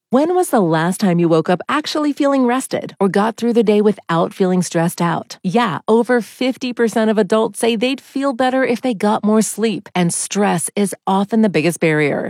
When was the last time you woke up actually feeling rested or got through the day without feeling stressed out? Yeah, over 50% of adults say they'd feel better if they got more sleep, and stress is often the biggest barrier.